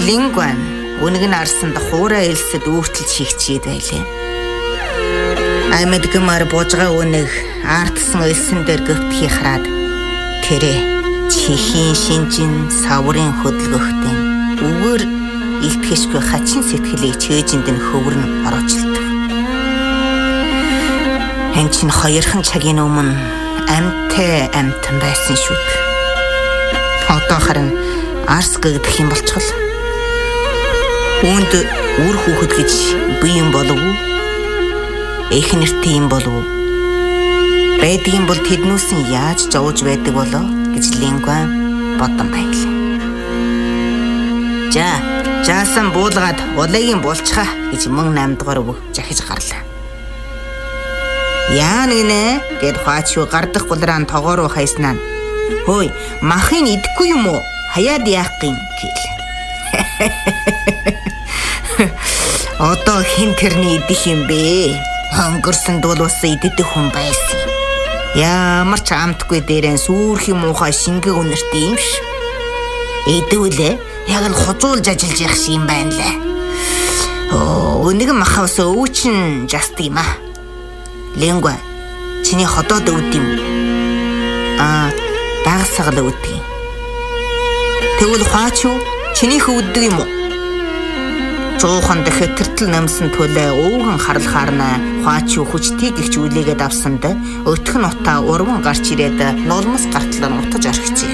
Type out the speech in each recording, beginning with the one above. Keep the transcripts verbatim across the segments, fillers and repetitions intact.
Лингван үнэг нь арсанд хуурай элсэд өөртөлж хийгчихэд байлээ. Амьдгамар бужгаа үнэг аартсан элсэн дээр гөвтхий хараад тэрэ чихийн шинжин саврын хөдөлгөхтэй үгээр илтгэшгүй хачин сэтгэлийг чэйжинд нь хөвөрн ороочлдог. Хэн чинь хоёрхан цагийн өмнө амьтай амьтан байсан шүү дээ. Одоо харин арс гэгдэх юм болчихлоо. Үүнд үр хүүхэд гэж би юм болов уу? Эх нэртэй юм болов уу? Байдгийн бол тэднүүс нь яаж жовж байдаг болоо гэж Лингван бодон байлаа. За, жаасан буулгаад улагийн булчхаа гэж мөн намд дугаар өг жахиж гарлаа. Яа нэгнэ гэд хаач юу гардах гулраан тоогоор хайснаа. Хөөе, махын идэхгүй юм уу? Хаяад яах гин гээл. Одоо хин тэрний идэх юм бэ? Хөнгөрсөн дуулуусан идэх хүн байсан. Ямар ч амтгүй дээрэн сүрх юм уухай шингэг үнэртэй юм ш. Идэвлээ яг л хожуулж ажиллаж явах шиг юм байна лээ. Оо, нэг махаас өвчин жаст юм аа. Лингва, чиний ходоод өвд юм. Аа, дагсагл өвд юм. Тэгвэл хаач юу? Чиний хөвддөг юм уу? Жуухан дахиад тэртэл намсан төлөө өвгөн харлахаарна хаач юу хүчтэй гихч үлээгээд авсанд өтх нь утаа урван гарч ирээд нулмас гартлаар утаж орхижээ.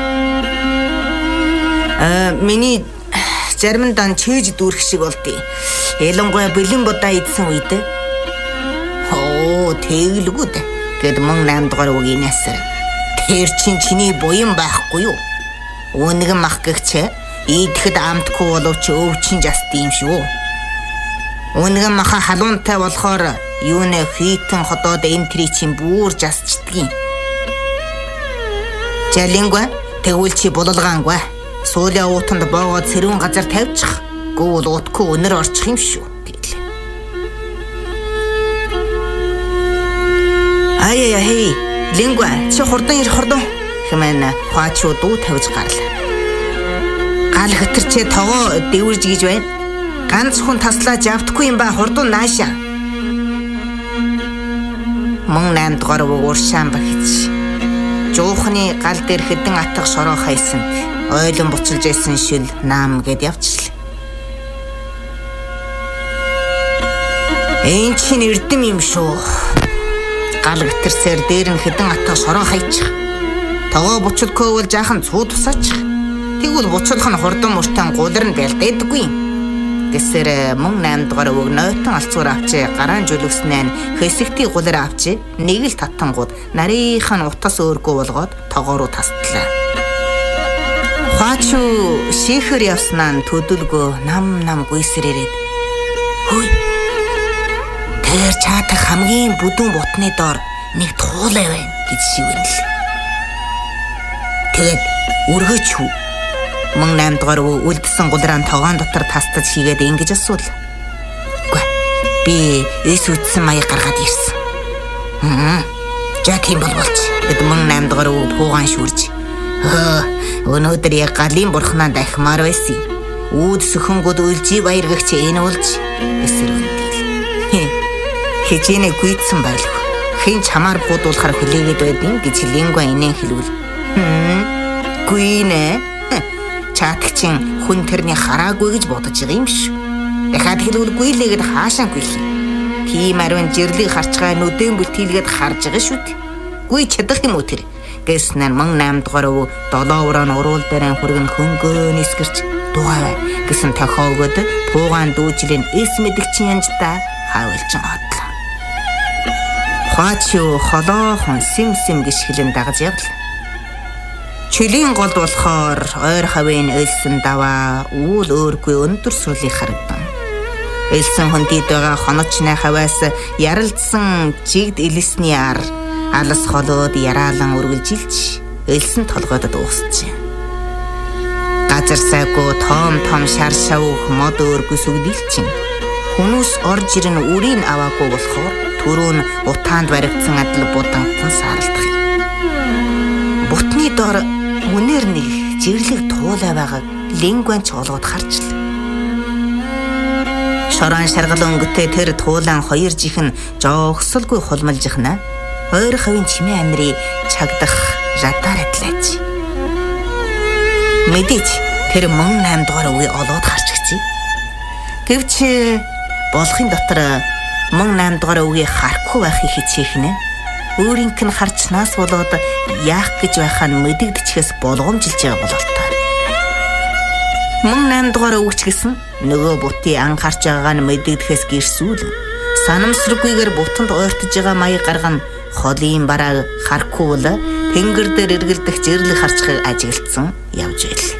Аа, миний зарим дан чэйж дүүрэх шиг болдё. Ялангуяа бэлэн будаа идсэн үед оо, тэглэгүүд гэд мөн наймд дугаар үг инээсэр. Тэр чин чиний буян байхгүй юу? Үнэг мах гэгч идэхэд амтгүй боловч өвчин жаст юм шүү. Үнэг маха халуунтай болохоор юу нэ хитэн ходоод энтри чин бүр жастчдгийн. Жалингва тэгвэл чи булалгаангүй. Суулийн уутанд боогоод сэрүүн газар тавьчих. Гүүл уутгүй өнөр орчих юм шүү. Гэрлээ. Аяа хей, Лингва чи хурдан ир хурдан хэмээн хаачуу дуу тавьж гарлаа. Гал хэтэрчээ тогоо дэвэрж гэж байна. Ганц хүн таслааж явдаггүй юм ба хурдан наашаа. Мөн наймд дугаар ууршаан багч. Жуухны гал дээр хэдэн атга шороо хайсан. Ойлон буцалж байсан шил наам гэд явчихлаа. Энд чинь эрдэм юм шүү. Гал хэтэрсээр дээр нь хэдэн атга шороо хайчих. Тогоо буцалгүй бол жаахан цуу тусаачих. Тэгвэл буцалх нь хурдан мөртөн гулар нь бэлдээдэггүй юм. Гэсээр мөн наймд дугаар өг нойтон алцуур авчи гараан жүлгснээ хэсэгтий гулар авчи нэг л татангууд нарийнхан утас өөргөө болгоод тоогоо руу тастлаа. Хаачуу шихэр явснаа төдөлгөө нам нам гүйсэрээд хүй тэр чаатах хамгийн бүдүүн бутны доор нэг туулай байна гэж шивэрнэ. Тэгээд өргөч хүү мөн наймд дугаар үлдсэн гулраан тоогоон дотор тастаж хийгээд ингэж асуула. Үгүй би эс үтсэн маяг гаргаад ирсэн. Аа жаа тийм бол болч гэд мөн наймд дугаар пуугаан шүрж. Өнөөдөр яг галын бурхнаа дахимаар байсан. Үүд сөхөнгүүд үлжи баяргагч энэ болж эсэр үндээл. Хичээнэ гүйцсэн байлгүй. Хэн чамаар буудуулахар хүлээгээд байдیں۔ гэж Лингва инээ хэлвэл. Хм. Гүйнэ. Чаатгчин хүн тэрний хараагүй гэж бодож байгаа юм шүү. Дахиад хэлвэл гүйлээгээд хаашаа гүйлээ. Тийм ариун жирлийг харчгаа нүдэн бүлтийлгээд харж байгаа шүү дээ. Гүй чадах юм уу тэр? Гэснээр мөн наймд дугаар өв долоо урaan уруул дээрэн хүргэн хөнгөө нисгэрч дугавай гэсэн тохиогод пуугаан дүүжлийн эс мэдгчин янжтай хаавалжин одлоо. Хаачуу холоохон сим сим гიშгэлэн дагаж явлаа. Чилийн голд болохоор ойр хавийн элсэн даваа үул өөргүй өндөр сүлийг харагдан. Элсэн хүндийд байгаа хоночны хаваас яралдсан жигд элсний ар алас холоод яраалан үргэлжилж элсэн толгойд дуусчээ. Газар сайгүй том том шар шавх мод өөргүй сүгдэлчин. Хүмүүс орж ирэн үрийг аваагүй болохоор түрүүн утаанд баригдсан адил будантан саарлах юм. Бутны дор үнээр нэг жирлэг туулаа байгааг лингванч олгоод харжлаа. Шорон шаргал өнгөтэй тэр туулаан хоёр жихэн жоогсолгүй хулмалж ихнэ. Ойр хавийн чимээ амирыг чагдах радар адлаач. Мэдээч тэр мөн найм дугаар үе олоод харчихжээ. Гэвч болохын дотор мөн найм дугаар үе харахгүй байхыг хичээх нэ. Өөрийнх нь харчнаас болоод яах гэж байхаа мэдэгдэчгээс болгоомжилж байгаа бололтой. Мөн найм дугаар үгч гэсэн нөгөө бутий анхаарч байгааг нь мэдэгдэхээс гэрсүүл санамсргүйгээр бутанд ойртож байгаа маяг гаргана. Холын барааг харахгүй бол тэнгэр дээр эргэлдэх жирлэг харцгийг ажиглагдсан явж байл.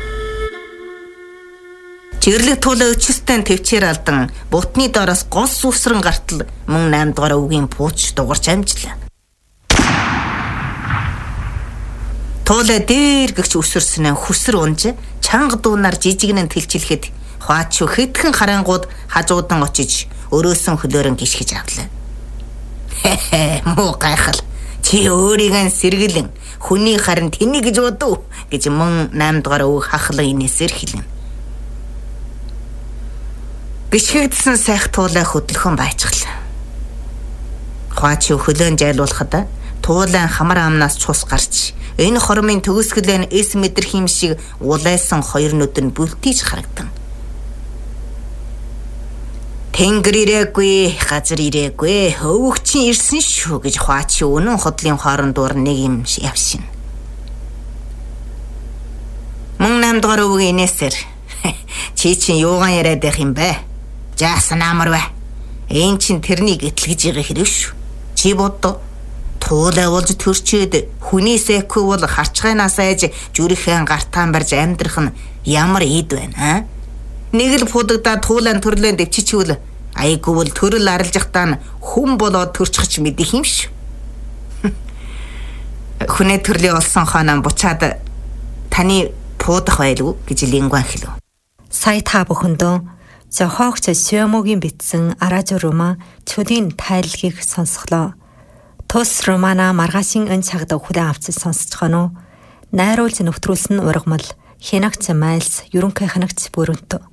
Жирлэг туулаа өчөстэн төвчээр алдан бутны доороос гол сүвсрэн гартал мөн найм дугаар үгийн пууч дугарч амжлаа. Туулаа дээр гэгч өсөрснөө хүсэр унж чанга дуунаар жижигнэн тэлчилэхэд хаач хэдхэн харангууд хажуудан очиж өрөөсөн хөлөөрөн гიშгэж авлаа. Муу гайхал чи өөрийгөө сэргэлэн хүний харин тэний гэж бодов гэж мөн найм дугаар үг хахлан инээсээр хэлнэ. Гიშгэгдсэн сайх туулаа хөдлөхөн байцглаа. Хаач хөлөөн жайлуулахад туулайн хамар амнаас цус гарч энэ хормын төгсгөлэн эс мэдэрх юм шиг улайсан хоёр нүд нь бүлтийж харагдан. Тэнгэр ирээгүй, газар ирээгүй, өвөгчин ирсэн шүү гэж хаач өнөн хотлын хооронд дуур нэг юм явшин. Мөн найм дугаар өвөг инээсэр чи чинь юугаан яриад байх юм бэ? Жаасан амар бай. Ээн чин тэрнийг итлгэж байгаа хэрэг шүү. Чи боддоо туулаа болж төрчөөд хүнээсээхгүй бол харчгаанаас айж зүрхэн гартаан барьж амьдрах нь ямар эд байна аа? Нэг л пудагдаа туулаан төрлөө дэвчичвэл айгүй бол төрөл арилжахтаа нь хүн болоод төрчихч мэдих юм шүү. Хүнээ төрлийн олсон хаанаа бучаад таны пуудах байлгүй гэж лингван хэлв. Сая та бүхэндөө зохиогч Сёмогийн бичсэн Аражо роман Чүлийн тайлгийг сонсголоо. Тус романа маргаашийн өн цагт хүлээн авч сонсцгоно. Найруулж нэвтрүүлсэн ургамал Хянагч Майлс ерөнхий хянагч Бүрэнтө.